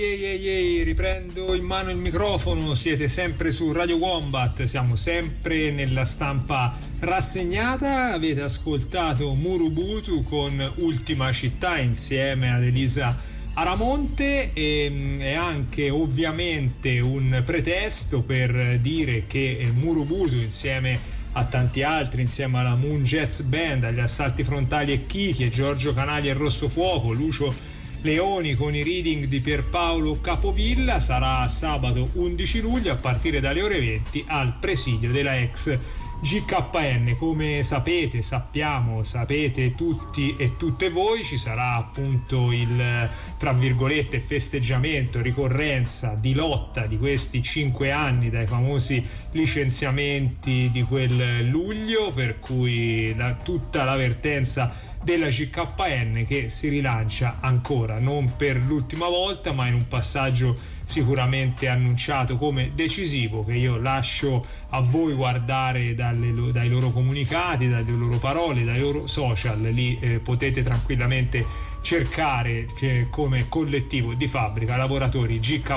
Ehi, riprendo in mano il microfono, siete sempre su Radio Wombat, siamo sempre nella stampa rassegnata, avete ascoltato Murubutu con Ultima Città insieme ad Elisa Aramonte e è anche ovviamente un pretesto per dire che Murubutu insieme a tanti altri, insieme alla Moon Jazz Band, agli Assalti Frontali e Kiki, e Giorgio Canali e Rossofuoco, Lucio Leoni con i reading di Pierpaolo Capovilla, sarà sabato 11 luglio a partire dalle ore 20 al presidio della ex GKN. Come sapete tutti e tutte voi, ci sarà appunto il, tra virgolette, festeggiamento, ricorrenza di lotta di questi 5 anni dai famosi licenziamenti di quel luglio, per cui tutta la vertenza della GKN che si rilancia ancora, non per l'ultima volta, ma in un passaggio sicuramente annunciato come decisivo, che io lascio a voi guardare dai loro comunicati, dalle loro parole, dai loro social. Lì potete tranquillamente cercare come collettivo di fabbrica lavoratori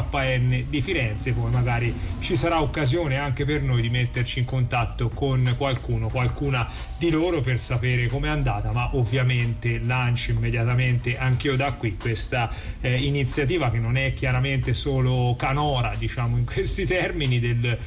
GKN di Firenze. Poi magari ci sarà occasione anche per noi di metterci in contatto con qualcuna di loro per sapere com'è andata, ma ovviamente lancio immediatamente anch'io da qui questa iniziativa, che non è chiaramente solo canora, diciamo in questi termini,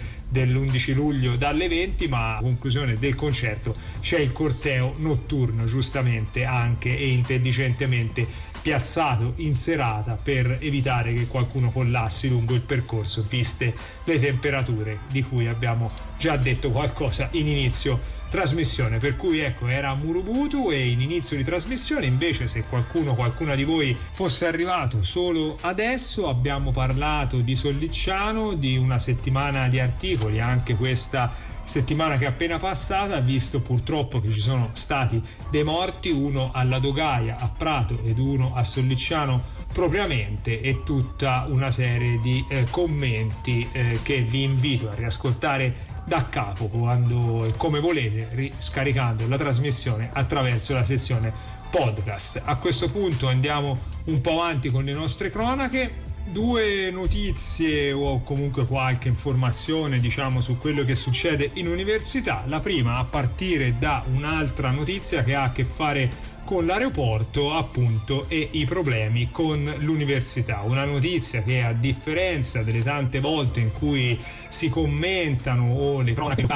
dell'11 luglio dalle 20, ma a conclusione del concerto c'è il corteo notturno, giustamente anche e intelligentemente piazzato in serata per evitare che qualcuno collassi lungo il percorso, viste le temperature di cui abbiamo già detto qualcosa in inizio trasmissione. Per cui ecco, era Murubutu e in inizio di trasmissione. Invece, se qualcuna di voi fosse arrivato solo adesso, abbiamo parlato di Sollicciano, di una settimana di articoli, anche questa settimana che è appena passata, visto purtroppo che ci sono stati dei morti, uno alla Dogaia a Prato ed uno a Sollicciano propriamente, e tutta una serie di commenti che vi invito a riascoltare da capo quando, come volete, riscaricando la trasmissione attraverso la sezione podcast. A questo punto andiamo un po' avanti con le nostre cronache. Due notizie o comunque qualche informazione, diciamo, su quello che succede in università. La prima a partire da un'altra notizia che ha a che fare con l'aeroporto, appunto, e i problemi con l'università. Una notizia che, a differenza delle tante volte in cui si commentano o le cronache